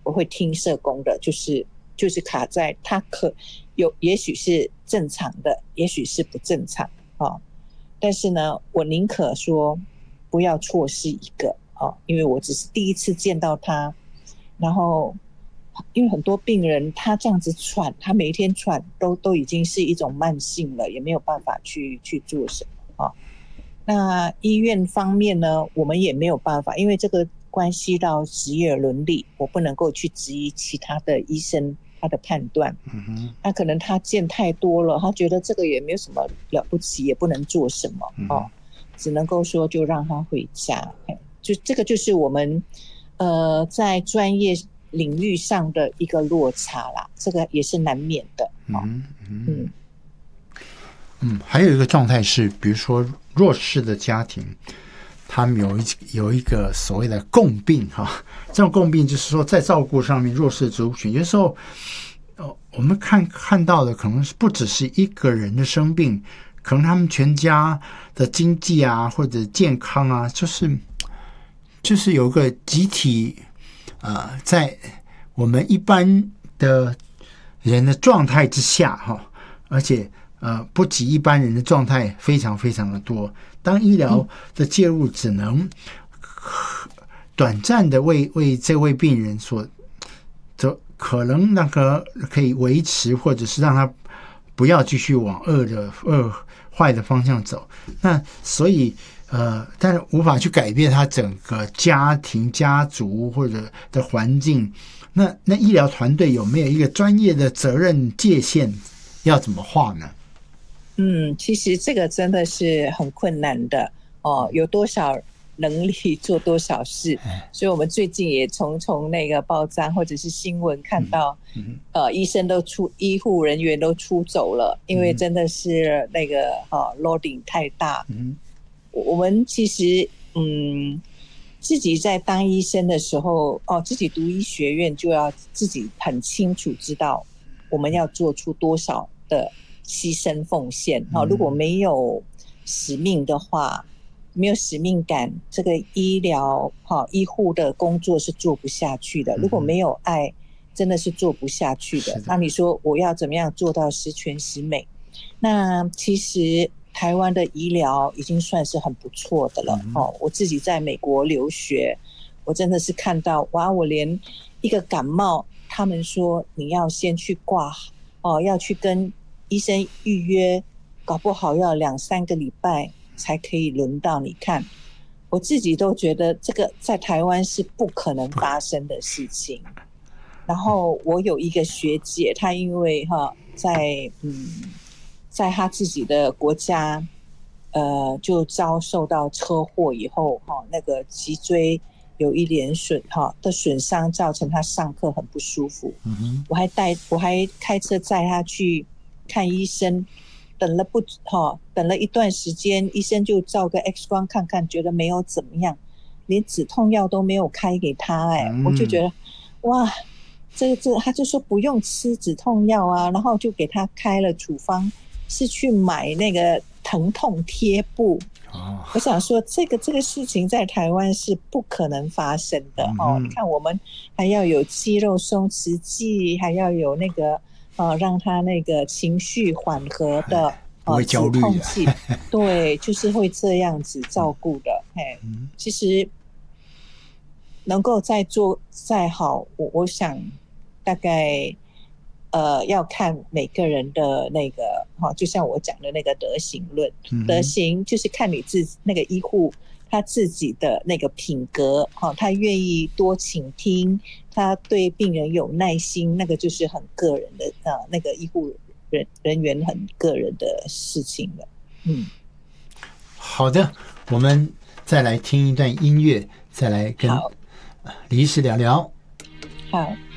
我会听社工的，就是卡在他也许是正常的，也许是不正常但是呢，我宁可说不要错失一个因为我只是第一次见到他，然后因为很多病人他这样子喘，他每一天喘都已经是一种慢性了，也没有办法去做什么那医院方面呢，我们也没有办法，因为这个关系到职业伦理，我不能够去质疑其他的医生他的判断。那可能他见太多了，他觉得这个也没有什么了不起，也不能做什么只能够说就让他回家。就这个就是我们在专业领域上的一个落差啦，这个也是难免的。 还有一个状态是，比如说弱势的家庭，他们有一个所谓的共病这种共病就是说在照顾上面弱势族群，有时候我们看到的可能是不只是一个人的生病，可能他们全家的经济啊或者健康啊，就是有个集体在我们一般的人的状态之下而且不及一般人的状态非常非常的多。当医疗的介入只能短暂的为这位病人可能那个可以维持，或者是让他不要继续往坏的方向走。那所以但是无法去改变他整个家庭、家族或者的环境。那医疗团队有没有一个专业的责任界限，要怎么画呢？ 其实这个真的是很困难的有多少能力做多少事，所以我们最近也从那个报章或者是新闻看到医护人员都出走了，因为真的是那个loading 太大。我们其实自己在当医生的时候自己读医学院就要自己很清楚知道我们要做出多少的牺牲奉献如果没有使命的话，没有使命感，这个医疗医护的工作是做不下去的。如果没有爱，真的是做不下去的。那你说我要怎么样做到十全十美？那其实台湾的医疗已经算是很不错的了我自己在美国留学，我真的是看到我连一个感冒，他们说你要先去挂要去跟医生预约，搞不好要2-3个礼拜才可以轮到你看。我自己都觉得这个在台湾是不可能发生的事情。然后我有一个学姐，她因为在她自己的国家就遭受到车祸以后那个脊椎有一点的损伤，造成她上课很不舒服。我还开车载她去看医生，等了一段时间，医生就照个 X 光看看，觉得没有怎么样，连止痛药都没有开给他我就觉得哇，他就说不用吃止痛药啊，然后就给他开了处方，是去买那个疼痛贴布。我想说这个事情在台湾是不可能发生的你看我们还要有肌肉松弛剂，还要有那个让他那个情绪缓和的不会焦虑止痛剂对，就是会这样子照顾的其实能够再好，我想大概要看每个人的那个就像我讲的那个德行论德行就是看你那个医护他自己的那个品格他愿意多倾听，他对病人有耐心，那个就是很个人的那个医护人员很个人的事情了。 好的，我们再来听一段音乐，再来跟李医师聊聊。 好。